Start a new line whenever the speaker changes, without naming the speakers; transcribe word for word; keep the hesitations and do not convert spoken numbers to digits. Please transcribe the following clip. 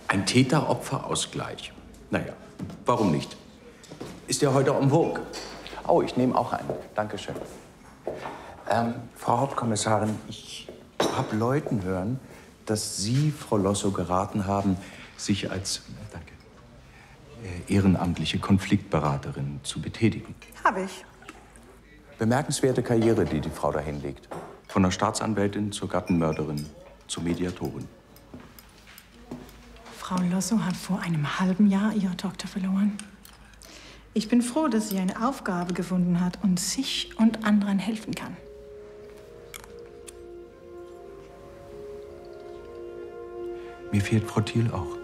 Ein Täter-Opfer-Ausgleich. Naja, warum nicht? Ist ja heute en vogue.
Oh, ich nehme auch einen. Dankeschön. Ähm, Frau Hauptkommissarin, ich habe Leuten hören, dass Sie, Frau Losso, geraten haben, sich als danke, äh, ehrenamtliche Konfliktberaterin zu betätigen.
Habe ich.
Bemerkenswerte Karriere, die die Frau da hinlegt. Von der Staatsanwältin zur Gattenmörderin, zur Mediatorin.
Frau Losso hat vor einem halben Jahr ihre Tochter verloren. Ich bin froh, dass sie eine Aufgabe gefunden hat und sich und anderen helfen kann.
Mir fehlt Frau Thiel auch.